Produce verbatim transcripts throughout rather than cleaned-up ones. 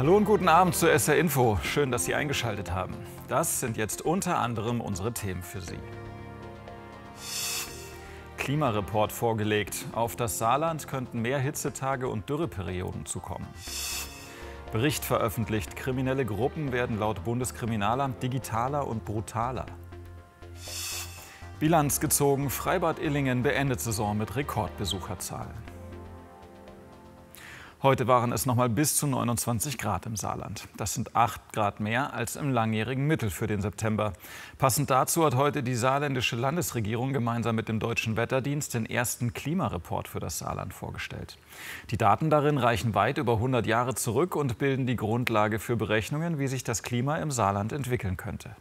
Hallo und guten Abend zu S R Info. Schön, dass Sie eingeschaltet haben. Das sind jetzt unter anderem unsere Themen für Sie. Klimareport vorgelegt. Auf das Saarland könnten mehr Hitzetage und Dürreperioden zukommen. Bericht veröffentlicht. Kriminelle Gruppen werden laut Bundeskriminalamt digitaler und brutaler. Bilanz gezogen. Freibad Illingen beendet Saison mit Rekordbesucherzahlen. Heute waren es noch mal bis zu neunundzwanzig Grad im Saarland. Das sind acht Grad mehr als im langjährigen Mittel für den September. Passend dazu hat heute die saarländische Landesregierung gemeinsam mit dem Deutschen Wetterdienst den ersten Klimareport für das Saarland vorgestellt. Die Daten darin reichen weit über hundert Jahre zurück und bilden die Grundlage für Berechnungen, wie sich das Klima im Saarland entwickeln könnte.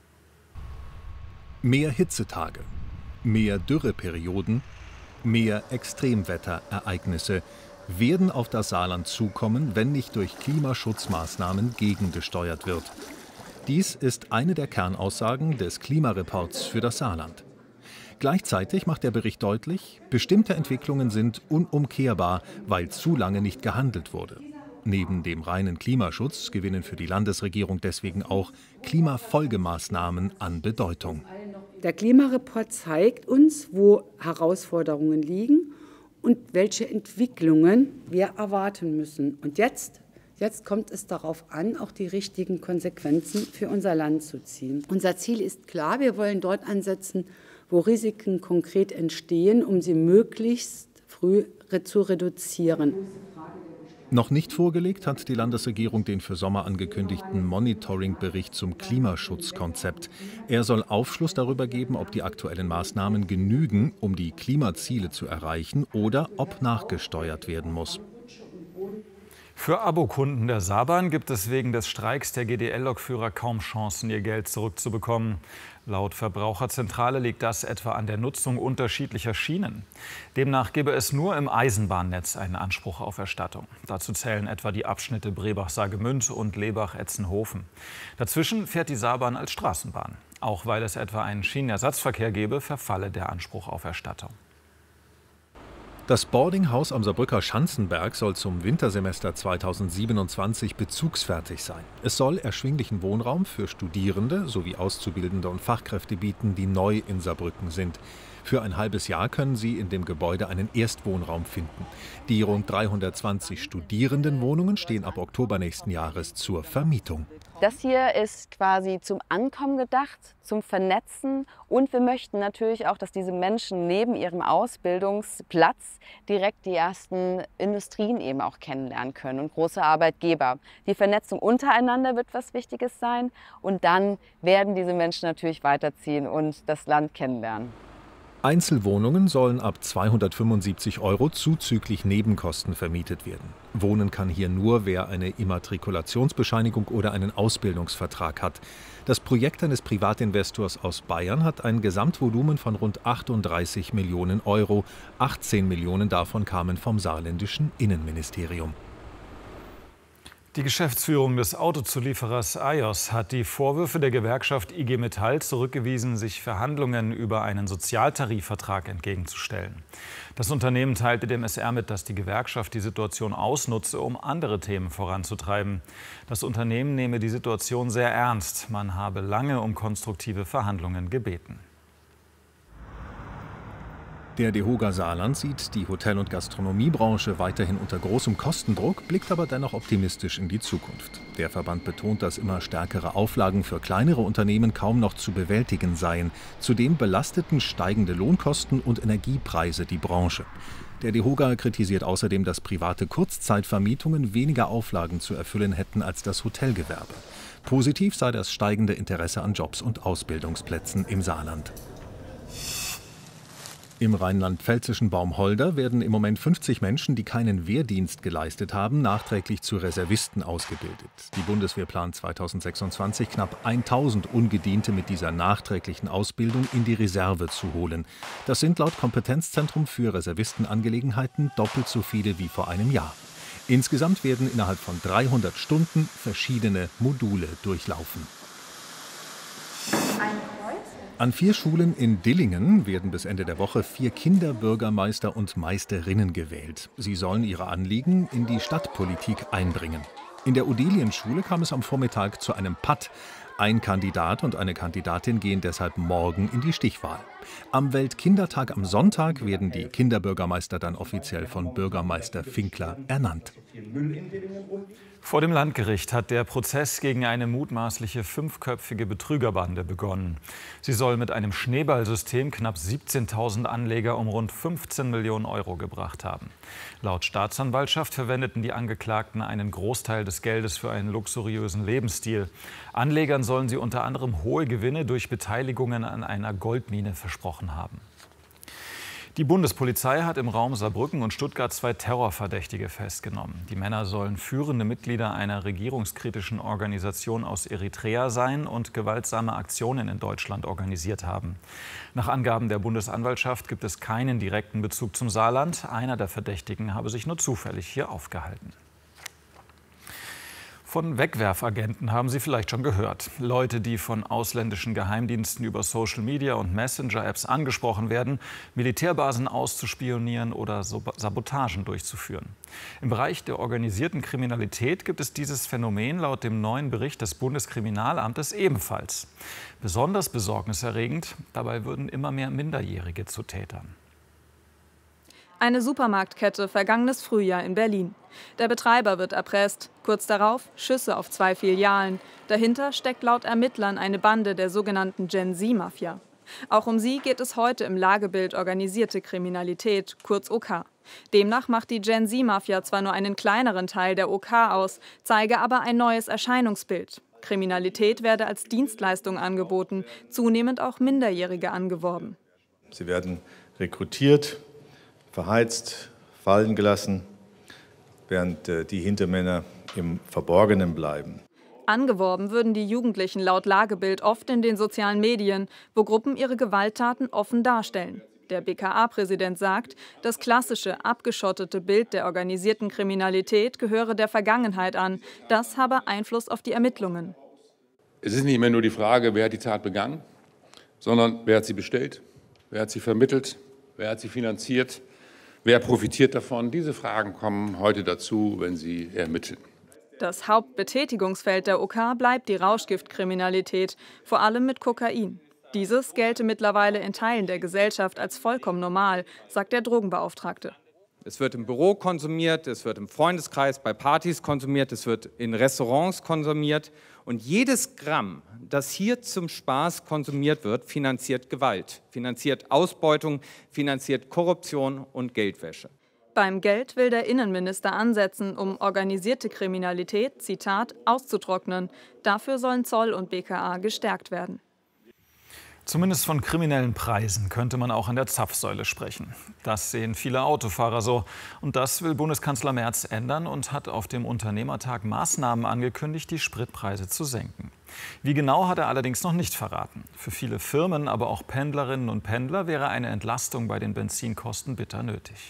Mehr Hitzetage, mehr Dürreperioden, mehr Extremwetterereignisse werden auf das Saarland zukommen, wenn nicht durch Klimaschutzmaßnahmen gegengesteuert wird. Dies ist eine der Kernaussagen des Klimareports für das Saarland. Gleichzeitig macht der Bericht deutlich, bestimmte Entwicklungen sind unumkehrbar, weil zu lange nicht gehandelt wurde. Neben dem reinen Klimaschutz gewinnen für die Landesregierung deswegen auch Klimafolgemaßnahmen an Bedeutung. Der Klimareport zeigt uns, wo Herausforderungen liegen und welche Entwicklungen wir erwarten müssen. Und jetzt, jetzt kommt es darauf an, auch die richtigen Konsequenzen für unser Land zu ziehen. Unser Ziel ist klar, wir wollen dort ansetzen, wo Risiken konkret entstehen, um sie möglichst früh zu reduzieren. Noch nicht vorgelegt hat die Landesregierung den für Sommer angekündigten Monitoring-Bericht zum Klimaschutzkonzept. Er soll Aufschluss darüber geben, ob die aktuellen Maßnahmen genügen, um die Klimaziele zu erreichen, oder ob nachgesteuert werden muss. Für Abokunden der Saarbahn gibt es wegen des Streiks der G D L-Lokführer kaum Chancen, ihr Geld zurückzubekommen. Laut Verbraucherzentrale liegt das etwa an der Nutzung unterschiedlicher Schienen. Demnach gebe es nur im Eisenbahnnetz einen Anspruch auf Erstattung. Dazu zählen etwa die Abschnitte Brebach-Saargemünd und Lebach-Etzenhofen. Dazwischen fährt die Saarbahn als Straßenbahn. Auch weil es etwa einen Schienenersatzverkehr gebe, verfalle der Anspruch auf Erstattung. Das Boardinghaus am Saarbrücker Schanzenberg soll zum Wintersemester zweitausendsiebenundzwanzig bezugsfertig sein. Es soll erschwinglichen Wohnraum für Studierende sowie Auszubildende und Fachkräfte bieten, die neu in Saarbrücken sind. Für ein halbes Jahr können sie in dem Gebäude einen Erstwohnraum finden. Die rund dreihundertzwanzig Studierendenwohnungen stehen ab Oktober nächsten Jahres zur Vermietung. Das hier ist quasi zum Ankommen gedacht, zum Vernetzen, und wir möchten natürlich auch, dass diese Menschen neben ihrem Ausbildungsplatz direkt die ersten Industrien eben auch kennenlernen können und große Arbeitgeber. Die Vernetzung untereinander wird was Wichtiges sein, und dann werden diese Menschen natürlich weiterziehen und das Land kennenlernen. Einzelwohnungen sollen ab zweihundertfünfundsiebzig Euro zuzüglich Nebenkosten vermietet werden. Wohnen kann hier nur, wer eine Immatrikulationsbescheinigung oder einen Ausbildungsvertrag hat. Das Projekt eines Privatinvestors aus Bayern hat ein Gesamtvolumen von rund achtunddreißig Millionen Euro. achtzehn Millionen davon kamen vom saarländischen Innenministerium. Die Geschäftsführung des Autozulieferers Ajos hat die Vorwürfe der Gewerkschaft I G Metall zurückgewiesen, sich Verhandlungen über einen Sozialtarifvertrag entgegenzustellen. Das Unternehmen teilte dem S R mit, dass die Gewerkschaft die Situation ausnutze, um andere Themen voranzutreiben. Das Unternehmen nehme die Situation sehr ernst. Man habe lange um konstruktive Verhandlungen gebeten. Der DEHOGA Saarland sieht die Hotel- und Gastronomiebranche weiterhin unter großem Kostendruck, blickt aber dennoch optimistisch in die Zukunft. Der Verband betont, dass immer stärkere Auflagen für kleinere Unternehmen kaum noch zu bewältigen seien. Zudem belasteten steigende Lohnkosten und Energiepreise die Branche. Der DEHOGA kritisiert außerdem, dass private Kurzzeitvermietungen weniger Auflagen zu erfüllen hätten als das Hotelgewerbe. Positiv sei das steigende Interesse an Jobs und Ausbildungsplätzen im Saarland. Im rheinland-pfälzischen Baumholder werden im Moment fünfzig Menschen, die keinen Wehrdienst geleistet haben, nachträglich zu Reservisten ausgebildet. Die Bundeswehr plant zweitausendsechsundzwanzig knapp tausend Ungediente mit dieser nachträglichen Ausbildung in die Reserve zu holen. Das sind laut Kompetenzzentrum für Reservistenangelegenheiten doppelt so viele wie vor einem Jahr. Insgesamt werden innerhalb von dreihundert Stunden verschiedene Module durchlaufen. An vier Schulen in Dillingen werden bis Ende der Woche vier Kinderbürgermeister und Meisterinnen gewählt. Sie sollen ihre Anliegen in die Stadtpolitik einbringen. In der Odelienschule kam es am Vormittag zu einem Patt. Ein Kandidat und eine Kandidatin gehen deshalb morgen in die Stichwahl. Am Weltkindertag am Sonntag werden die Kinderbürgermeister dann offiziell von Bürgermeister Finkler ernannt. Vor dem Landgericht hat der Prozess gegen eine mutmaßliche fünfköpfige Betrügerbande begonnen. Sie soll mit einem Schneeballsystem knapp siebzehntausend Anleger um rund fünfzehn Millionen Euro gebracht haben. Laut Staatsanwaltschaft verwendeten die Angeklagten einen Großteil des Geldes für einen luxuriösen Lebensstil. Anlegern sollen sie unter anderem hohe Gewinne durch Beteiligungen an einer Goldmine versprochen haben. Die Bundespolizei hat im Raum Saarbrücken und Stuttgart zwei Terrorverdächtige festgenommen. Die Männer sollen führende Mitglieder einer regierungskritischen Organisation aus Eritrea sein und gewaltsame Aktionen in Deutschland organisiert haben. Nach Angaben der Bundesanwaltschaft gibt es keinen direkten Bezug zum Saarland. Einer der Verdächtigen habe sich nur zufällig hier aufgehalten. Von Wegwerfagenten haben Sie vielleicht schon gehört. Leute, die von ausländischen Geheimdiensten über Social Media und Messenger-Apps angesprochen werden, Militärbasen auszuspionieren oder Sabotagen durchzuführen. Im Bereich der organisierten Kriminalität gibt es dieses Phänomen laut dem neuen Bericht des Bundeskriminalamtes ebenfalls. Besonders besorgniserregend, dabei würden immer mehr Minderjährige zu Tätern. Eine Supermarktkette vergangenes Frühjahr in Berlin. Der Betreiber wird erpresst. Kurz darauf Schüsse auf zwei Filialen. Dahinter steckt laut Ermittlern eine Bande der sogenannten Gen Z-Mafia. Auch um sie geht es heute im Lagebild Organisierte Kriminalität, kurz O K. Demnach macht die Gen Z-Mafia zwar nur einen kleineren Teil der O K aus, zeige aber ein neues Erscheinungsbild. Kriminalität werde als Dienstleistung angeboten, zunehmend auch Minderjährige angeworben. Sie werden rekrutiert, verheizt, fallen gelassen, während äh, die Hintermänner im Verborgenen bleiben. Angeworben würden die Jugendlichen laut Lagebild oft in den sozialen Medien, wo Gruppen ihre Gewalttaten offen darstellen. Der B K A-Präsident sagt, das klassische, abgeschottete Bild der organisierten Kriminalität gehöre der Vergangenheit an. Das habe Einfluss auf die Ermittlungen. Es ist nicht mehr nur die Frage, wer hat die Tat begangen, sondern wer hat sie bestellt, wer hat sie vermittelt, wer hat sie finanziert. Wer profitiert davon? Diese Fragen kommen heute dazu, wenn Sie ermitteln. Das Hauptbetätigungsfeld der O K bleibt die Rauschgiftkriminalität, vor allem mit Kokain. Dieses gelte mittlerweile in Teilen der Gesellschaft als vollkommen normal, sagt der Drogenbeauftragte. Es wird im Büro konsumiert, es wird im Freundeskreis bei Partys konsumiert, es wird in Restaurants konsumiert. Und jedes Gramm, das hier zum Spaß konsumiert wird, finanziert Gewalt, finanziert Ausbeutung, finanziert Korruption und Geldwäsche. Beim Geld will der Innenminister ansetzen, um organisierte Kriminalität, Zitat, auszutrocknen. Dafür sollen Zoll und B K A gestärkt werden. Zumindest von kriminellen Preisen könnte man auch an der Zapfsäule sprechen. Das sehen viele Autofahrer so. Und das will Bundeskanzler Merz ändern und hat auf dem Unternehmertag Maßnahmen angekündigt, die Spritpreise zu senken. Wie genau, hat er allerdings noch nicht verraten. Für viele Firmen, aber auch Pendlerinnen und Pendler wäre eine Entlastung bei den Benzinkosten bitter nötig.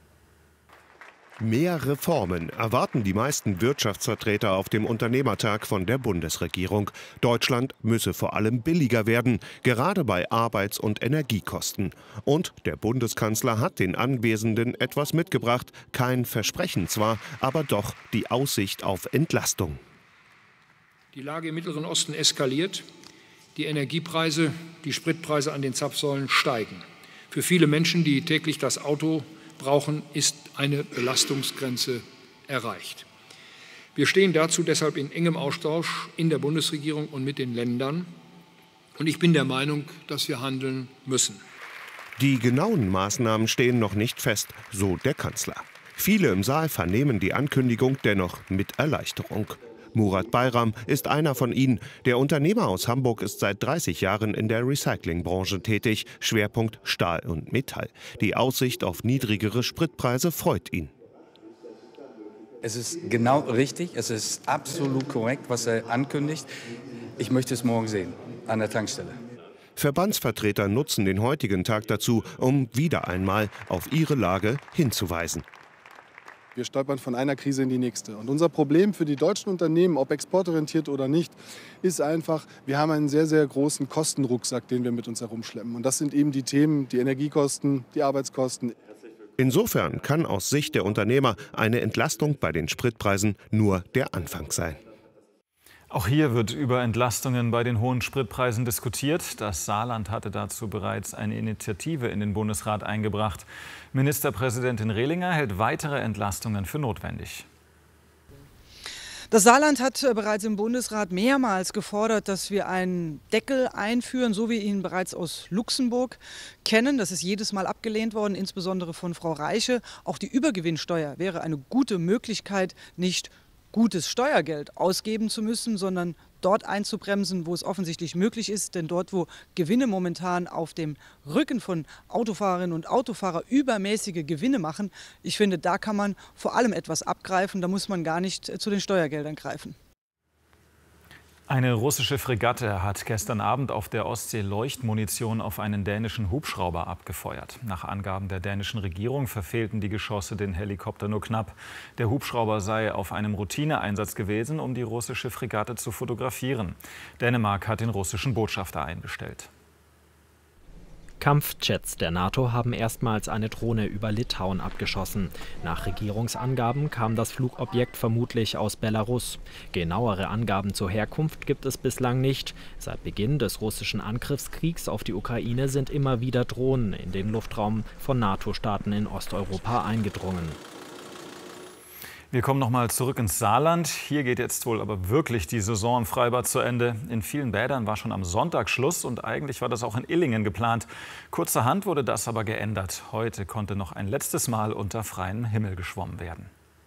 Mehr Reformen erwarten die meisten Wirtschaftsvertreter auf dem Unternehmertag von der Bundesregierung. Deutschland müsse vor allem billiger werden, gerade bei Arbeits- und Energiekosten. Und der Bundeskanzler hat den Anwesenden etwas mitgebracht. Kein Versprechen zwar, aber doch die Aussicht auf Entlastung. Die Lage im Mittleren Osten eskaliert. Die Energiepreise, die Spritpreise an den Zapfsäulen steigen. Für viele Menschen, die täglich das Auto brauchen, ist eine Belastungsgrenze erreicht. Wir stehen dazu deshalb in engem Austausch in der Bundesregierung und mit den Ländern. Und ich bin der Meinung, dass wir handeln müssen. Die genauen Maßnahmen stehen noch nicht fest, so der Kanzler. Viele im Saal vernehmen die Ankündigung dennoch mit Erleichterung. Murat Bayram ist einer von ihnen. Der Unternehmer aus Hamburg ist seit dreißig Jahren in der Recyclingbranche tätig, Schwerpunkt Stahl und Metall. Die Aussicht auf niedrigere Spritpreise freut ihn. Es ist genau richtig, es ist absolut korrekt, was er ankündigt. Ich möchte es morgen sehen, an der Tankstelle. Verbandsvertreter nutzen den heutigen Tag dazu, um wieder einmal auf ihre Lage hinzuweisen. Wir stolpern von einer Krise in die nächste. Und unser Problem für die deutschen Unternehmen, ob exportorientiert oder nicht, ist einfach, wir haben einen sehr, sehr großen Kostenrucksack, den wir mit uns herumschleppen. Und das sind eben die Themen, die Energiekosten, die Arbeitskosten. Insofern kann aus Sicht der Unternehmer eine Entlastung bei den Spritpreisen nur der Anfang sein. Auch hier wird über Entlastungen bei den hohen Spritpreisen diskutiert. Das Saarland hatte dazu bereits eine Initiative in den Bundesrat eingebracht. Ministerpräsidentin Rehlinger hält weitere Entlastungen für notwendig. Das Saarland hat bereits im Bundesrat mehrmals gefordert, dass wir einen Deckel einführen, so wie wir ihn bereits aus Luxemburg kennen. Das ist jedes Mal abgelehnt worden, insbesondere von Frau Reiche. Auch die Übergewinnsteuer wäre eine gute Möglichkeit, nicht gutes Steuergeld ausgeben zu müssen, sondern dort einzubremsen, wo es offensichtlich möglich ist. Denn dort, wo Gewinne momentan auf dem Rücken von Autofahrerinnen und Autofahrern übermäßige Gewinne machen, ich finde, da kann man vor allem etwas abgreifen. Da muss man gar nicht zu den Steuergeldern greifen. Eine russische Fregatte hat gestern Abend auf der Ostsee Leuchtmunition auf einen dänischen Hubschrauber abgefeuert. Nach Angaben der dänischen Regierung verfehlten die Geschosse den Helikopter nur knapp. Der Hubschrauber sei auf einem Routineeinsatz gewesen, um die russische Fregatte zu fotografieren. Dänemark hat den russischen Botschafter einbestellt. Kampfjets der NATO haben erstmals eine Drohne über Litauen abgeschossen. Nach Regierungsangaben kam das Flugobjekt vermutlich aus Belarus. Genauere Angaben zur Herkunft gibt es bislang nicht. Seit Beginn des russischen Angriffskriegs auf die Ukraine sind immer wieder Drohnen in den Luftraum von NATO-Staaten in Osteuropa eingedrungen. Wir kommen noch mal zurück ins Saarland. Hier geht jetzt wohl aber wirklich die Saison im Freibad zu Ende. In vielen Bädern war schon am Sonntag Schluss und eigentlich war das auch in Illingen geplant. Kurzerhand wurde das aber geändert. Heute konnte noch ein letztes Mal unter freiem Himmel geschwommen werden.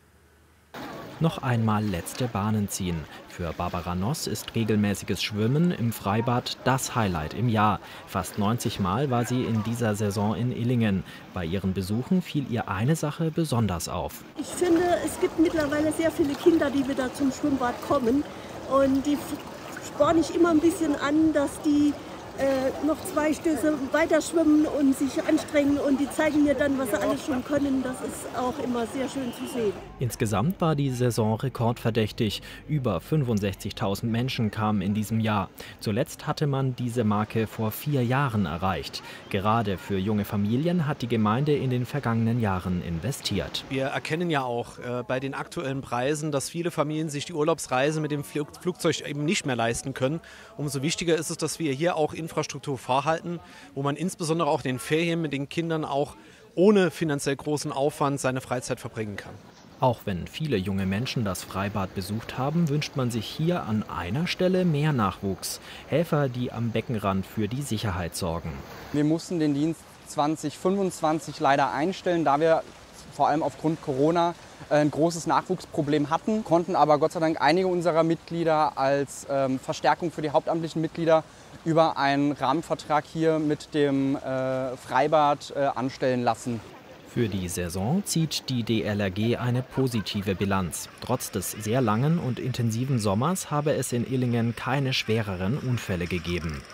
Noch einmal letzte Bahnen ziehen. Für Barbara Noss ist regelmäßiges Schwimmen im Freibad das Highlight im Jahr. Fast neunzig Mal war sie in dieser Saison in Illingen. Bei ihren Besuchen fiel ihr eine Sache besonders auf. Ich finde, es gibt mittlerweile sehr viele Kinder, die wieder zum Schwimmbad kommen. Und die sporne ich immer ein bisschen an, dass die äh, noch zwei Stöße weiter schwimmen und sich anstrengen. Und die zeigen mir dann, was sie alles schon können. Das ist auch immer sehr schön zu sehen. Insgesamt war die Saison rekordverdächtig. Über fünfundsechzigtausend Menschen kamen in diesem Jahr. Zuletzt hatte man diese Marke vor vier Jahren erreicht. Gerade für junge Familien hat die Gemeinde in den vergangenen Jahren investiert. Wir erkennen ja auch äh, bei den aktuellen Preisen, dass viele Familien sich die Urlaubsreise mit dem Flug Flugzeug eben nicht mehr leisten können. Umso wichtiger ist es, dass wir hier auch Infrastruktur vorhalten, wo man insbesondere auch in den Ferien mit den Kindern auch ohne finanziell großen Aufwand seine Freizeit verbringen kann. Auch wenn viele junge Menschen das Freibad besucht haben, wünscht man sich hier an einer Stelle mehr Nachwuchs. Helfer, die am Beckenrand für die Sicherheit sorgen. Wir mussten den Dienst zwanzig fünfundzwanzig leider einstellen, da wir vor allem aufgrund Corona ein großes Nachwuchsproblem hatten, konnten aber Gott sei Dank einige unserer Mitglieder als ähm, Verstärkung für die hauptamtlichen Mitglieder über einen Rahmenvertrag hier mit dem äh, Freibad äh, anstellen lassen. Für die Saison zieht die D L R G eine positive Bilanz. Trotz des sehr langen und intensiven Sommers habe es in Illingen keine schwereren Unfälle gegeben.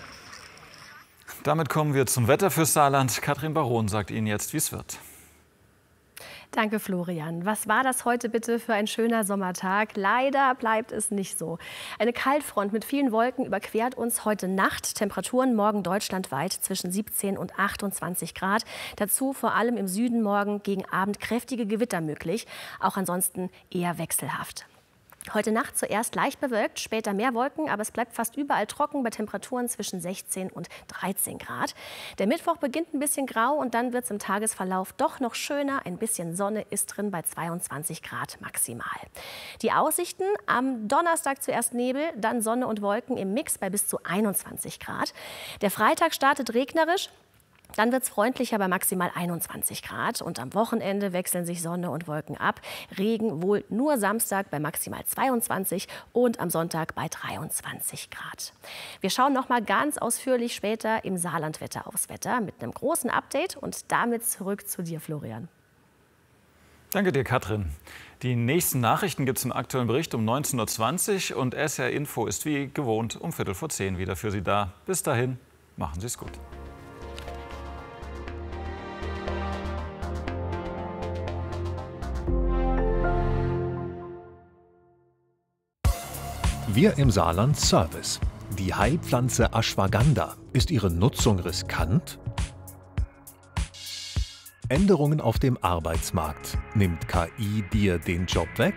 Damit kommen wir zum Wetter fürs Saarland. Katrin Baron sagt Ihnen jetzt, wie es wird. Danke, Florian. Was war das heute bitte für ein schöner Sommertag? Leider bleibt es nicht so. Eine Kaltfront mit vielen Wolken überquert uns heute Nacht. Temperaturen morgen deutschlandweit zwischen siebzehn und achtundzwanzig Grad. Dazu vor allem im Süden morgen gegen Abend kräftige Gewitter möglich. Auch ansonsten eher wechselhaft. Heute Nacht zuerst leicht bewölkt, später mehr Wolken, aber es bleibt fast überall trocken bei Temperaturen zwischen sechzehn und dreizehn Grad. Der Mittwoch beginnt ein bisschen grau und dann wird es im Tagesverlauf doch noch schöner. Ein bisschen Sonne ist drin bei zweiundzwanzig Grad maximal. Die Aussichten: am Donnerstag zuerst Nebel, dann Sonne und Wolken im Mix bei bis zu einundzwanzig Grad. Der Freitag startet regnerisch. Dann wird es freundlicher bei maximal einundzwanzig Grad und am Wochenende wechseln sich Sonne und Wolken ab. Regen wohl nur Samstag bei maximal zweiundzwanzig und am Sonntag bei dreiundzwanzig Grad. Wir schauen noch mal ganz ausführlich später im Saarlandwetter aufs Wetter mit einem großen Update und damit zurück zu dir, Florian. Danke dir, Katrin. Die nächsten Nachrichten gibt es im aktuellen Bericht um neunzehn Uhr zwanzig und S R Info ist wie gewohnt um Viertel vor zehn wieder für Sie da. Bis dahin, machen Sie es gut. Wir im Saarland Service. Die Heilpflanze Ashwagandha. Ist ihre Nutzung riskant? Änderungen auf dem Arbeitsmarkt. Nimmt K I dir den Job weg?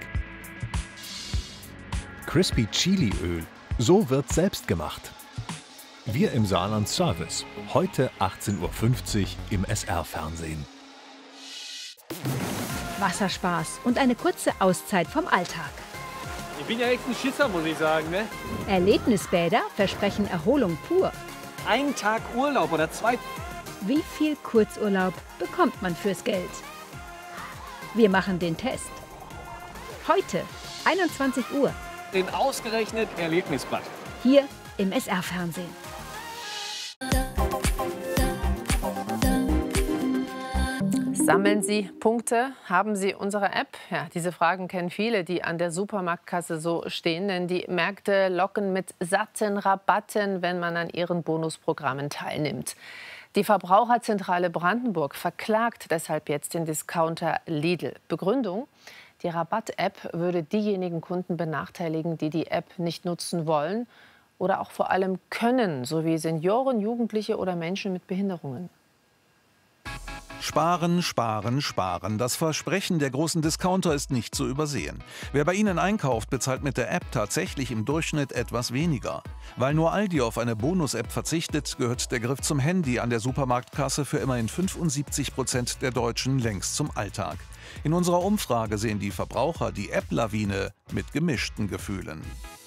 Crispy Chili Öl. So wird selbst gemacht. Wir im Saarland Service. Heute achtzehn Uhr fünfzig im S R-Fernsehen. Wasserspaß und eine kurze Auszeit vom Alltag. Ich bin ja echt ein Schisser, muss ich sagen, ne? Erlebnisbäder versprechen Erholung pur. Ein Tag Urlaub oder zwei. Wie viel Kurzurlaub bekommt man fürs Geld? Wir machen den Test. Heute, einundzwanzig Uhr. Den ausgerechnet Erlebnisbad. Hier im S R-Fernsehen. Sammeln Sie Punkte? Haben Sie unsere App? Ja, diese Fragen kennen viele, die an der Supermarktkasse so stehen. Denn die Märkte locken mit satten Rabatten, wenn man an ihren Bonusprogrammen teilnimmt. Die Verbraucherzentrale Brandenburg verklagt deshalb jetzt den Discounter Lidl. Begründung: Die Rabatt-App würde diejenigen Kunden benachteiligen, die die App nicht nutzen wollen oder auch vor allem können, sowie Senioren, Jugendliche oder Menschen mit Behinderungen. Sparen, sparen, sparen. Das Versprechen der großen Discounter ist nicht zu übersehen. Wer bei ihnen einkauft, bezahlt mit der App tatsächlich im Durchschnitt etwas weniger. Weil nur Aldi auf eine Bonus-App verzichtet, gehört der Griff zum Handy an der Supermarktkasse für immerhin fünfundsiebzig Prozent der Deutschen längst zum Alltag. In unserer Umfrage sehen die Verbraucher die App-Lawine mit gemischten Gefühlen.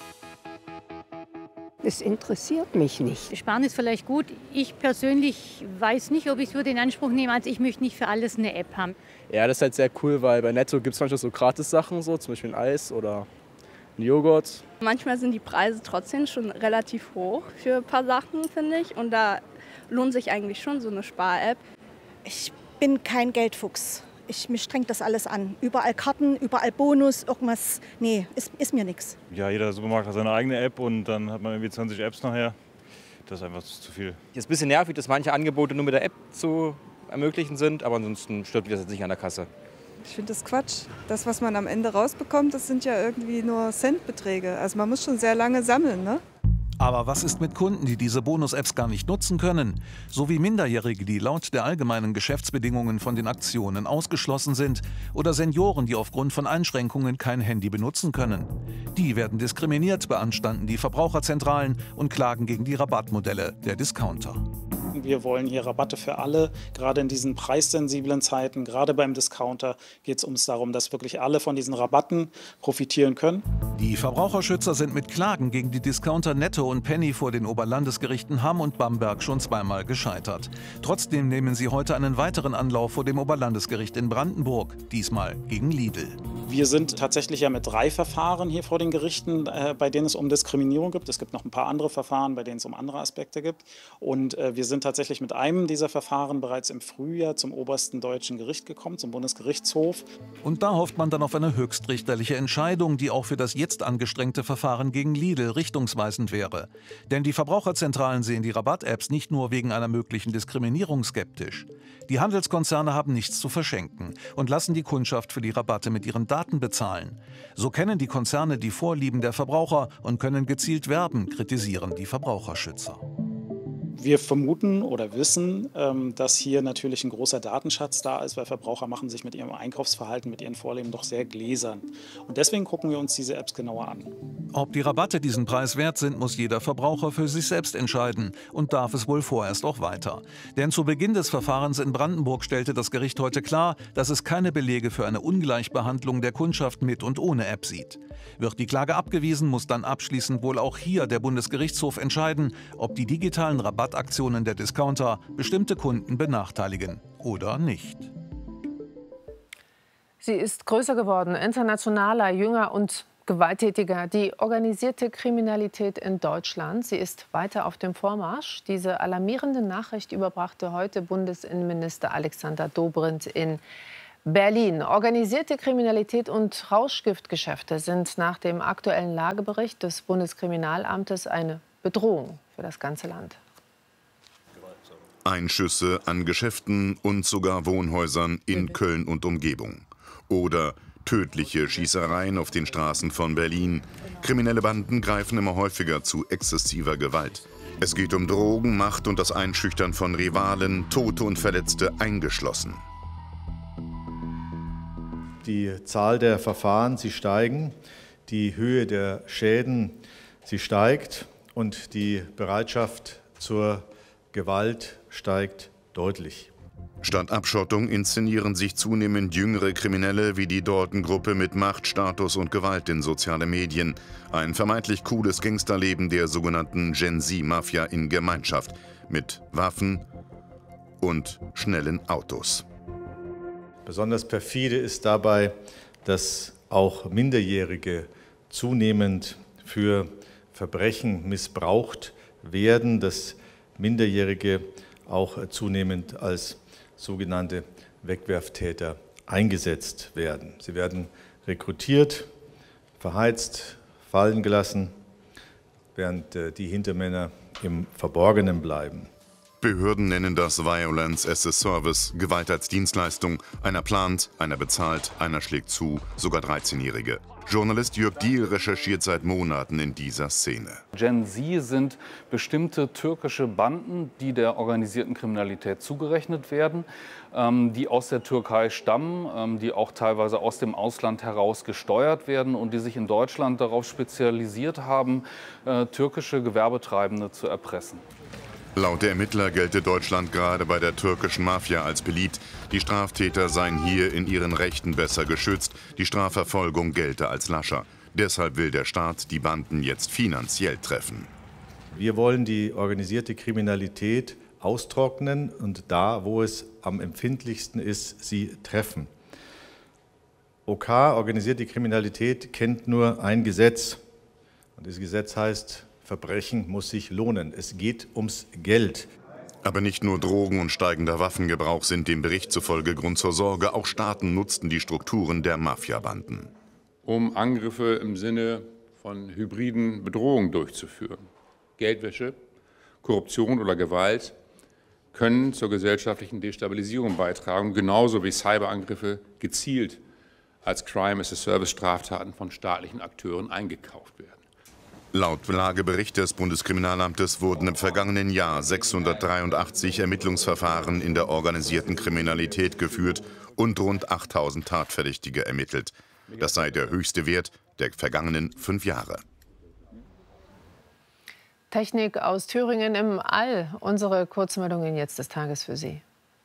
Es interessiert mich nicht. Sparen ist vielleicht gut. Ich persönlich weiß nicht, ob ich es würde in Anspruch nehmen. Also ich möchte nicht für alles eine App haben. Ja, das ist halt sehr cool, weil bei Netto gibt es manchmal so Gratis-Sachen, so, zum Beispiel ein Eis oder ein Joghurt. Manchmal sind die Preise trotzdem schon relativ hoch für ein paar Sachen, finde ich. Und da lohnt sich eigentlich schon so eine Spar-App. Ich bin kein Geldfuchs. Ich, mich strengt das alles an. Überall Karten, überall Bonus, irgendwas. Nee, ist, ist mir nichts. Ja, jeder Supermarkt hat seine eigene App und dann hat man irgendwie zwanzig Apps nachher. Das ist einfach zu viel. Es ist ein bisschen nervig, dass manche Angebote nur mit der App zu ermöglichen sind, aber ansonsten stört mich das jetzt nicht an der Kasse. Ich finde das Quatsch. Das, was man am Ende rausbekommt, das sind ja irgendwie nur Centbeträge. Also man muss schon sehr lange sammeln, ne? Aber was ist mit Kunden, die diese Bonus-Apps gar nicht nutzen können? Sowie Minderjährige, die laut der allgemeinen Geschäftsbedingungen von den Aktionen ausgeschlossen sind, oder Senioren, die aufgrund von Einschränkungen kein Handy benutzen können. Die werden diskriminiert, beanstanden die Verbraucherzentralen und klagen gegen die Rabattmodelle der Discounter. Wir wollen hier Rabatte für alle, gerade in diesen preissensiblen Zeiten, gerade beim Discounter geht es uns darum, dass wirklich alle von diesen Rabatten profitieren können. Die Verbraucherschützer sind mit Klagen gegen die Discounter Netto und Penny vor den Oberlandesgerichten Hamm und Bamberg schon zweimal gescheitert. Trotzdem nehmen sie heute einen weiteren Anlauf vor dem Oberlandesgericht in Brandenburg, diesmal gegen Lidl. Wir sind tatsächlich ja mit drei Verfahren hier vor den Gerichten, äh, bei denen es um Diskriminierung gibt. Es gibt noch ein paar andere Verfahren, bei denen es um andere Aspekte gibt. Und äh, wir sind tatsächlich mit einem dieser Verfahren bereits im Frühjahr zum obersten deutschen Gericht gekommen, zum Bundesgerichtshof. Und da hofft man dann auf eine höchstrichterliche Entscheidung, die auch für das jetzt angestrengte Verfahren gegen Lidl richtungsweisend wäre. Denn die Verbraucherzentralen sehen die Rabatt-Apps nicht nur wegen einer möglichen Diskriminierung skeptisch. Die Handelskonzerne haben nichts zu verschenken und lassen die Kundschaft für die Rabatte mit ihren Daten bezahlen. So kennen die Konzerne die Vorlieben der Verbraucher und können gezielt werben, kritisieren die Verbraucherschützer. Wir vermuten oder wissen, dass hier natürlich ein großer Datenschatz da ist, weil Verbraucher machen sich mit ihrem Einkaufsverhalten, mit ihren Vorlieben doch sehr gläsern. Und deswegen gucken wir uns diese Apps genauer an. Ob die Rabatte diesen Preis wert sind, muss jeder Verbraucher für sich selbst entscheiden und darf es wohl vorerst auch weiter. Denn zu Beginn des Verfahrens in Brandenburg stellte das Gericht heute klar, dass es keine Belege für eine Ungleichbehandlung der Kundschaft mit und ohne App sieht. Wird die Klage abgewiesen, muss dann abschließend wohl auch hier der Bundesgerichtshof entscheiden, ob die digitalen Rabattaktionen der Discounter bestimmte Kunden benachteiligen oder nicht. Sie ist größer geworden, internationaler, jünger und gewalttätiger. Die organisierte Kriminalität in Deutschland, sie ist weiter auf dem Vormarsch. Diese alarmierende Nachricht überbrachte heute Bundesinnenminister Alexander Dobrindt in Berlin. Organisierte Kriminalität und Rauschgiftgeschäfte sind nach dem aktuellen Lagebericht des Bundeskriminalamtes eine Bedrohung für das ganze Land. Einschüsse an Geschäften und sogar Wohnhäusern in Köln und Umgebung. Oder tödliche Schießereien auf den Straßen von Berlin. Kriminelle Banden greifen immer häufiger zu exzessiver Gewalt. Es geht um Drogen, Macht und das Einschüchtern von Rivalen, Tote und Verletzte eingeschlossen. Die Zahl der Verfahren, sie steigen, die Höhe der Schäden, sie steigt und die Bereitschaft zur Gewalt steigt deutlich. Statt Abschottung inszenieren sich zunehmend jüngere Kriminelle wie die Dalton-Gruppe mit Macht, Status und Gewalt in sozialen Medien. Ein vermeintlich cooles Gangsterleben der sogenannten Gen Z-Mafia in Gemeinschaft mit Waffen und schnellen Autos. Besonders perfide ist dabei, dass auch Minderjährige zunehmend für Verbrechen missbraucht werden, dass Minderjährige auch zunehmend als sogenannte Wegwerftäter eingesetzt werden. Sie werden rekrutiert, verheizt, fallen gelassen, während die Hintermänner im Verborgenen bleiben. Behörden nennen das Violence as a Service, Gewalt als Dienstleistung. Einer plant, einer bezahlt, einer schlägt zu, sogar dreizehnjährige. Journalist Jörg Diehl recherchiert seit Monaten in dieser Szene. Gen Z sind bestimmte türkische Banden, die der organisierten Kriminalität zugerechnet werden, ähm, die aus der Türkei stammen, ähm, die auch teilweise aus dem Ausland heraus gesteuert werden und die sich in Deutschland darauf spezialisiert haben, äh, türkische Gewerbetreibende zu erpressen. Laut der Ermittler gelte Deutschland gerade bei der türkischen Mafia als beliebt. Die Straftäter seien hier in ihren Rechten besser geschützt. Die Strafverfolgung gelte als lascher. Deshalb will der Staat die Banden jetzt finanziell treffen. Wir wollen die organisierte Kriminalität austrocknen und da, wo es am empfindlichsten ist, sie treffen. OK, organisierte Kriminalität, kennt nur ein Gesetz. Und dieses Gesetz heißt: Verbrechen muss sich lohnen. Es geht ums Geld. Aber nicht nur Drogen und steigender Waffengebrauch sind dem Bericht zufolge Grund zur Sorge. Auch Staaten nutzten die Strukturen der Mafiabanden, um Angriffe im Sinne von hybriden Bedrohungen durchzuführen. Geldwäsche, Korruption oder Gewalt können zur gesellschaftlichen Destabilisierung beitragen, genauso wie Cyberangriffe gezielt als Crime-as-a-Service-Straftaten von staatlichen Akteuren eingekauft werden. Laut Lagebericht des Bundeskriminalamtes wurden im vergangenen Jahr sechshundertdreiundachtzig Ermittlungsverfahren in der organisierten Kriminalität geführt und rund achttausend Tatverdächtige ermittelt. Das sei der höchste Wert der vergangenen fünf Jahre. Technik aus Thüringen im All. Unsere Kurzmeldungen jetzt des Tages für Sie.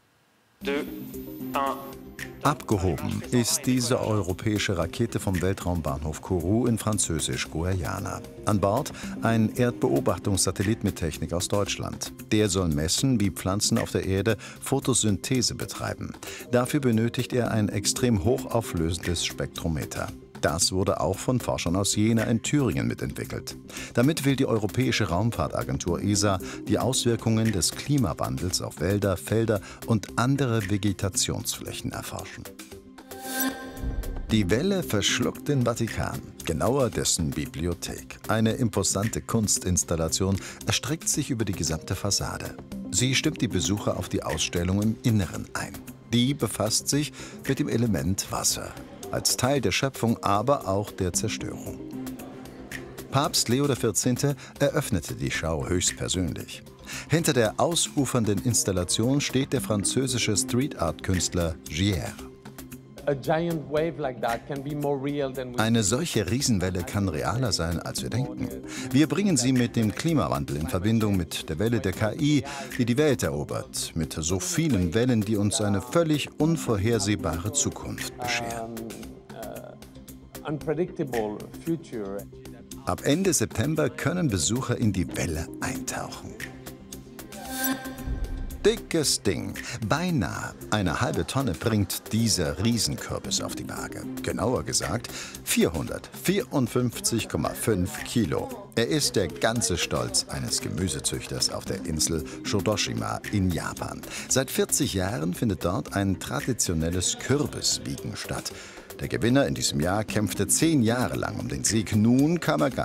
Abgehoben ist diese europäische Rakete vom Weltraumbahnhof Kourou in Französisch-Guayana. An Bord ein Erdbeobachtungssatellit mit Technik aus Deutschland. Der soll messen, wie Pflanzen auf der Erde Photosynthese betreiben. Dafür benötigt er ein extrem hochauflösendes Spektrometer. Das wurde auch von Forschern aus Jena in Thüringen mitentwickelt. Damit will die Europäische Raumfahrtagentur E S A die Auswirkungen des Klimawandels auf Wälder, Felder und andere Vegetationsflächen erforschen. Die Welle verschluckt den Vatikan, genauer dessen Bibliothek. Eine imposante Kunstinstallation erstreckt sich über die gesamte Fassade. Sie stimmt die Besucher auf die Ausstellung im Inneren ein. Die befasst sich mit dem Element Wasser. Als Teil der Schöpfung, aber auch der Zerstörung. Papst Leo der vierzehnte eröffnete die Schau höchstpersönlich. Hinter der ausufernden Installation steht der französische Street-Art-Künstler Gier. Eine solche Riesenwelle kann realer sein, als wir denken. Wir bringen sie mit dem Klimawandel in Verbindung mit der Welle der K I, die die Welt erobert, mit so vielen Wellen, die uns eine völlig unvorhersehbare Zukunft bescheren. Ab Ende September können Besucher in die Welle eintauchen. Dickes Ding. Beinahe eine halbe Tonne bringt dieser Riesenkürbis auf die Waage. Genauer gesagt vierhundertvierundfünfzig Komma fünf Kilo. Er ist der ganze Stolz eines Gemüsezüchters auf der Insel Shodoshima in Japan. Seit vierzig Jahren findet dort ein traditionelles Kürbiswiegen statt. Der Gewinner in diesem Jahr kämpfte zehn Jahre lang um den Sieg. Nun kam er